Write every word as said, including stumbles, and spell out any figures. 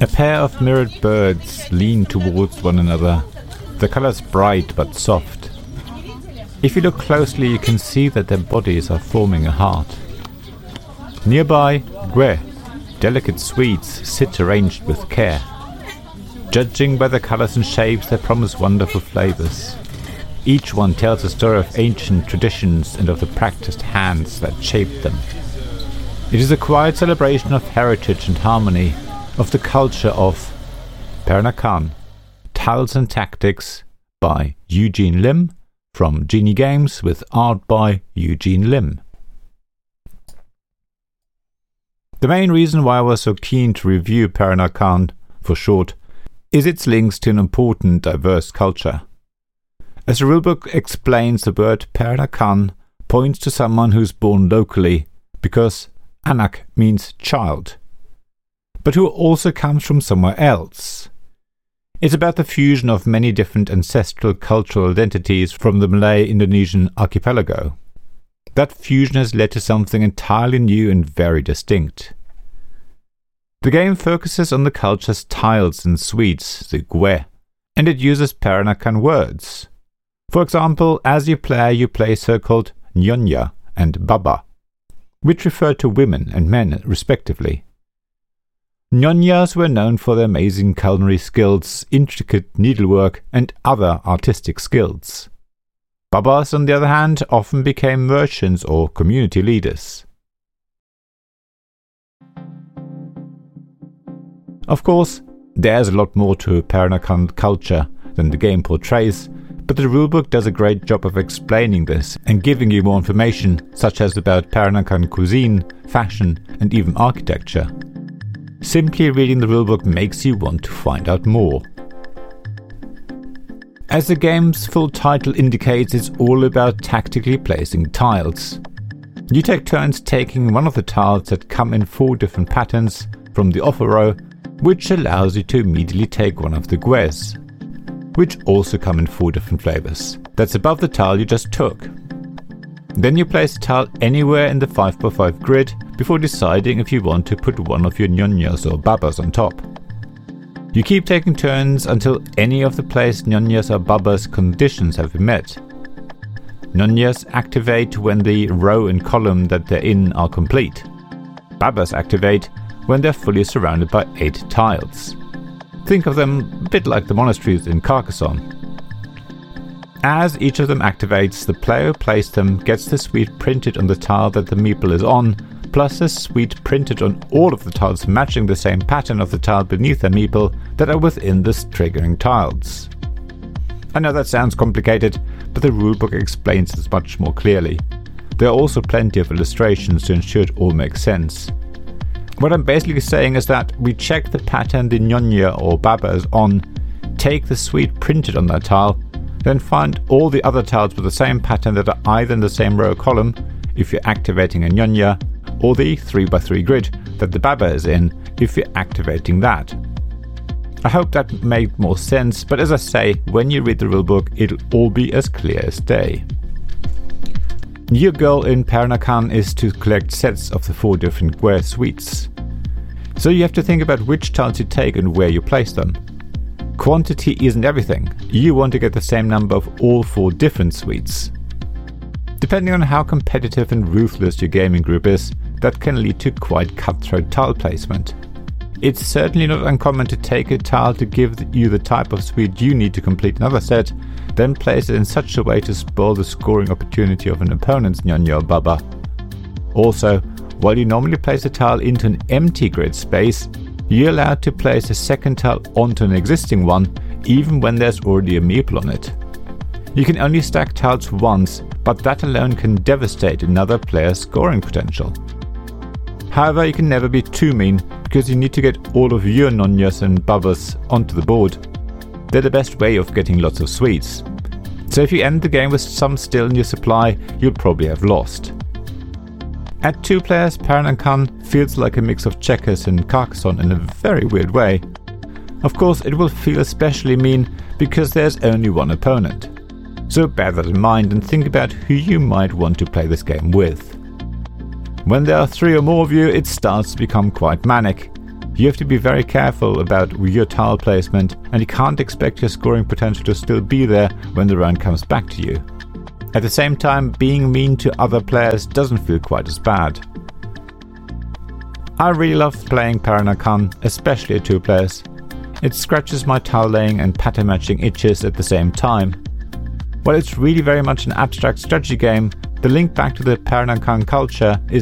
A pair of mirrored birds lean towards one another, the colors bright but soft. If you look closely, you can see that their bodies are forming a heart. Nearby, Gwe, delicate sweets, sit arranged with care. Judging by the colors and shapes, they promise wonderful flavors. Each one tells a story of ancient traditions and of the practiced hands that shaped them. It is a quiet celebration of heritage and harmony, of the culture of Pernakan, Tiles and Tactics by Eugene Lim, from Genie Games, with art by Eugene Lim. The main reason why I was so keen to review Pernakan, for short, is its links to an important diverse culture. As the rulebook explains, the word Pernakan points to someone who's born locally, because Anak means child, but who also comes from somewhere else. It's about the fusion of many different ancestral cultural identities from the Malay-Indonesian archipelago. That fusion has led to something entirely new and very distinct. The game focuses on the culture's tiles and sweets, the Gwe, and it uses Peranakan words. For example, as you play, you play so-called Nyonya and Baba, which refer to women and men respectively. Nyonyas were known for their amazing culinary skills, intricate needlework, and other artistic skills. Babas, on the other hand, often became merchants or community leaders. Of course, there's a lot more to Peranakan culture than the game portrays, but the rulebook does a great job of explaining this and giving you more information, such as about Peranakan cuisine, fashion, and even architecture. Simply reading the rulebook makes you want to find out more. As the game's full title indicates, it's all about tactically placing tiles. You take turns taking one of the tiles that come in four different patterns from the offer row, which allows you to immediately take one of the Gwes, which also come in four different flavors. That's above the tile you just took. Then you place a tile anywhere in the five by five grid before deciding if you want to put one of your Nyonyas or Babas on top. You keep taking turns until any of the placed Nyonyas or Babas conditions have been met. Nyonyas activate when the row and column that they're in are complete. Babas activate when they're fully surrounded by eight tiles. Think of them a bit like the monasteries in Carcassonne. As each of them activates, the player who placed them gets the sweet printed on the tile that the meeple is on, plus a sweet printed on all of the tiles matching the same pattern of the tile beneath their meeple that are within the triggering tiles. I know that sounds complicated, but the rulebook explains this much more clearly. There are also plenty of illustrations to ensure it all makes sense. What I'm basically saying is that we check the pattern the Nyonya or Baba is on, take the sweet printed on that tile, then find all the other tiles with the same pattern that are either in the same row or column, if you're activating a Nyonya, or the three by three grid that the Baba is in, if you're activating that. I hope that made more sense, but as I say, when you read the rulebook, it'll all be as clear as day. Your goal in Peranakan is to collect sets of the four different Gwe sweets. So you have to think about which tiles you take and where you place them. Quantity isn't everything. You want to get the same number of all four different sweets. Depending on how competitive and ruthless your gaming group is, that can lead to quite cutthroat tile placement. It's certainly not uncommon to take a tile to give you the type of sweet you need to complete another set, then place it in such a way to spoil the scoring opportunity of an opponent's Nyonya or Baba. Also, while you normally place a tile into an empty grid space, you're allowed to place a second tile onto an existing one, even when there's already a meeple on it. You can only stack tiles once, but that alone can devastate another player's scoring potential. However, you can never be too mean, because you need to get all of your Nyonyas and Babas onto the board. They're the best way of getting lots of sweets. So if you end the game with some still in your supply, you'll probably have lost. At two players, Peranakan feels like a mix of checkers and Carcassonne in a very weird way. Of course, it will feel especially mean because there's only one opponent. So bear that in mind and think about who you might want to play this game with. When there are three or more of you, it starts to become quite manic. You have to be very careful about your tile placement, and you can't expect your scoring potential to still be there when the run comes back to you. At the same time, being mean to other players doesn't feel quite as bad. I really love playing Peranakan, especially at two players. It scratches my tile laying and pattern matching itches at the same time. While it's really very much an abstract strategy game, the link back to the Peranakan culture is